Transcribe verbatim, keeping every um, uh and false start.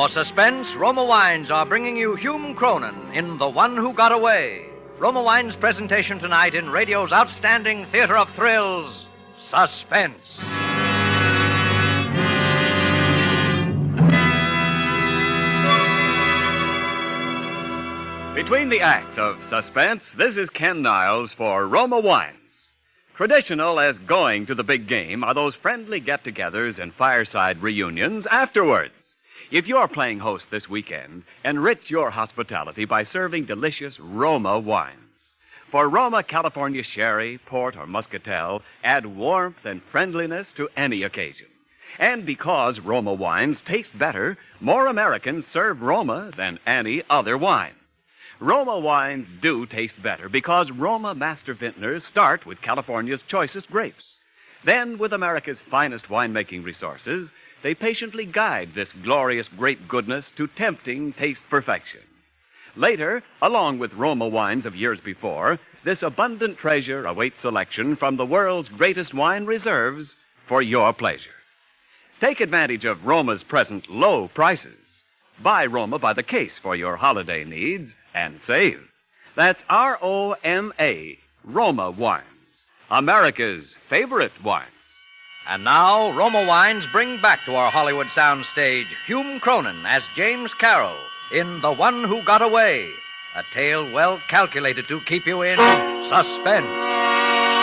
For suspense, Roma Wines are bringing you Hume Cronin in The One Who Got Away. Roma Wines' presentation tonight in radio's outstanding theater of thrills, Suspense. Between the acts of Suspense, this is Ken Niles for Roma Wines. Traditional as going to the big game are those friendly get-togethers and fireside reunions afterwards. If you're playing host this weekend, enrich your hospitality by serving delicious Roma wines. For Roma California Sherry, Port, or Muscatel, add warmth and friendliness to any occasion. And because Roma wines taste better, more Americans serve Roma than any other wine. Roma wines do taste better because Roma master vintners start with California's choicest grapes. Then, with America's finest winemaking resources, they patiently guide this glorious grape goodness to tempting taste perfection. Later, along with Roma wines of years before, this abundant treasure awaits selection from the world's greatest wine reserves for your pleasure. Take advantage of Roma's present low prices. Buy Roma by the case for your holiday needs and save. That's R O M A, Roma Wines, America's favorite wines. And now, Roma Wines bring back to our Hollywood soundstage Hume Cronin as James Carroll in The One Who Got Away, a tale well calculated to keep you in suspense.